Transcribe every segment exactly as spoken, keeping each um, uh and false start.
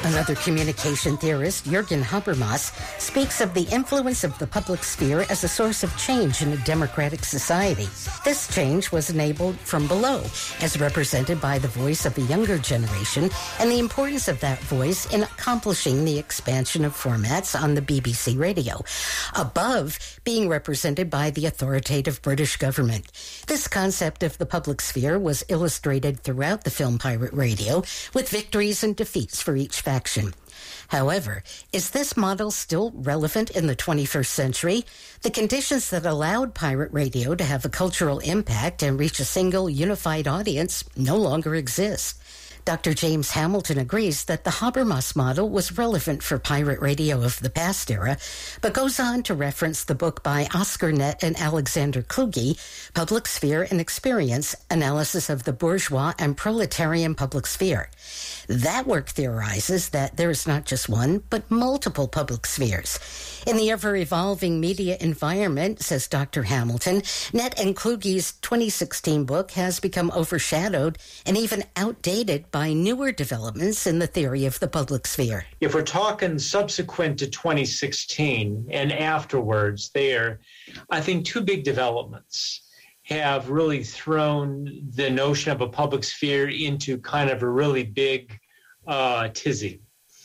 Another communication theorist, Jürgen Habermas, speaks of the influence of the public sphere as a source of change in a democratic society. This change was enabled from below, as represented by the voice of a younger generation and the importance of that voice in accomplishing the expansion of formats on the B B C radio, above being represented by the authoritative British government. This concept of the public sphere was illustrated throughout the film Pirate Radio, with victories and defeats for each faction. However, is this model still relevant in the twenty-first century? The conditions that allowed pirate radio to have a cultural impact and reach a single unified audience no longer exist. Doctor James Hamilton agrees that the Habermas model was relevant for pirate radio of the past era, but goes on to reference the book by Oscar Nett and Alexander Kluge, Public Sphere and Experience, Analysis of the Bourgeois and Proletarian Public Sphere. That work theorizes that there is not just one, but multiple public spheres. In the ever-evolving media environment, says Doctor Hamilton, Nett and Kluge's twenty sixteen book has become overshadowed and even outdated by newer developments in the theory of the public sphere. If we're talking subsequent to twenty sixteen and afterwards there, I think two big developments have really thrown the notion of a public sphere into kind of a really big uh, tizzy.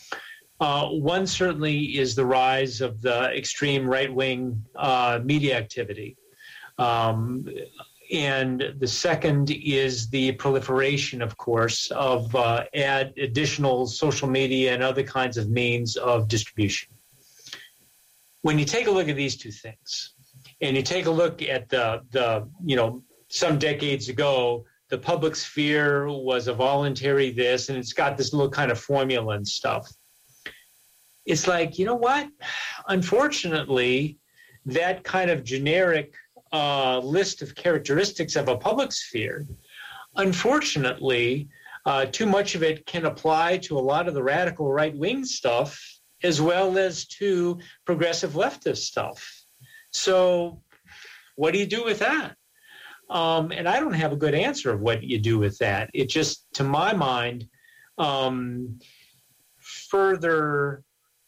Uh, one certainly is the rise of the extreme right-wing uh, media activity. Um, and the second is the proliferation, of course, of uh, add additional social media and other kinds of means of distribution. When you take a look at these two things, and you take a look at the, the, you know, some decades ago, the public sphere was a voluntary this, and it's got this little kind of formula and stuff. It's like, you know what? Unfortunately, that kind of generic uh, list of characteristics of a public sphere, unfortunately, uh, too much of it can apply to a lot of the radical right-wing stuff as well as to progressive leftist stuff. So what do you do with that? Um, and I don't have a good answer of what you do with that. It just, to my mind, um, further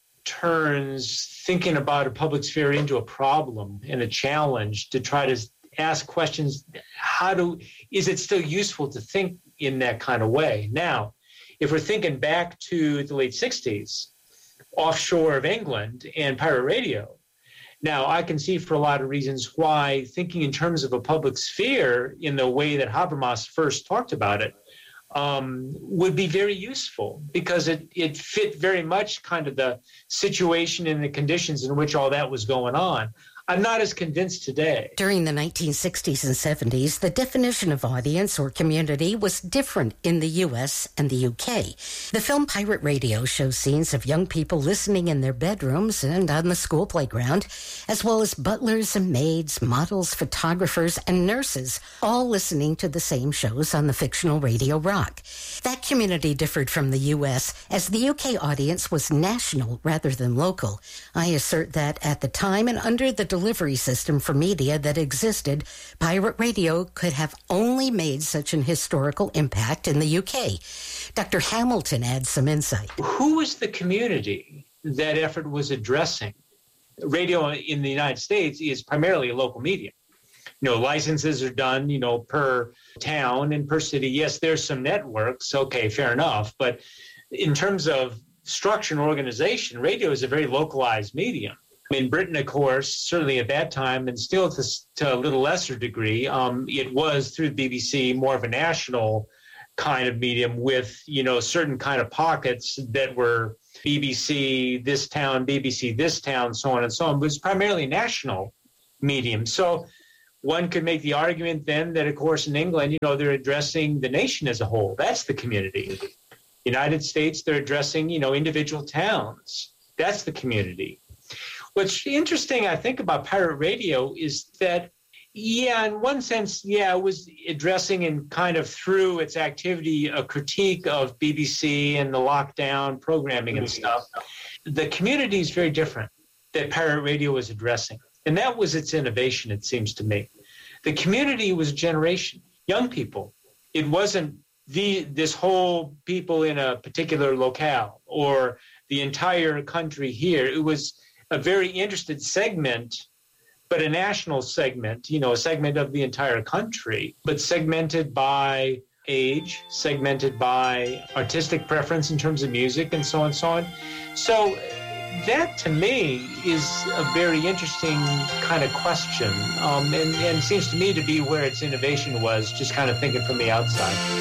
turns thinking about a public sphere into a problem and a challenge to try to ask questions. How do, is it still useful to think in that kind of way? Now, if we're thinking back to the late sixties, offshore of England and pirate radio, now, I can see for a lot of reasons why thinking in terms of a public sphere in the way that Habermas first talked about it um, would be very useful, because it, it fit very much kind of the situation and the conditions in which all that was going on. I'm not as convinced today. During the nineteen sixties and seventies, the definition of audience or community was different in the U S and the U K. The film Pirate Radio shows scenes of young people listening in their bedrooms and on the school playground, as well as butlers and maids, models, photographers, and nurses, all listening to the same shows on the fictional Radio Rock. That community differed from the U S, as the U K audience was national rather than local. I assert that at the time and under the delivery system for media that existed, pirate radio could have only made such an historical impact in the U K. Doctor Hamilton adds some insight. Who was the community that effort was addressing? Radio in the United States is primarily a local medium. You know, licenses are done, you know, per town and per city. Yes, there's some networks. Okay, fair enough. But in terms of structure and organization, radio is a very localized medium. In Britain, of course, certainly at that time, and still to, to a little lesser degree, um, it was through the B B C more of a national kind of medium with, you know, certain kind of pockets that were B B C this town, B B C this town, so on and so on. But it was primarily national medium. So one could make the argument then that, of course, in England, you know, they're addressing the nation as a whole. That's the community. United States, they're addressing, you know, individual towns. That's the community. What's interesting, I think, about pirate radio is that, yeah, in one sense, yeah, it was addressing and kind of through its activity a critique of B B C and the lockdown programming and stuff. The community is very different that pirate radio was addressing. And that was its innovation, it seems to me. The community was a generation, young people. It wasn't the this whole people in a particular locale or the entire country here. It was a very interested segment, but a national segment, you know, a segment of the entire country, but segmented by age, segmented by artistic preference in terms of music, and so on and so on. So that, to me, is a very interesting kind of question, um, and, and seems to me to be where its innovation was, just kind of thinking from the outside.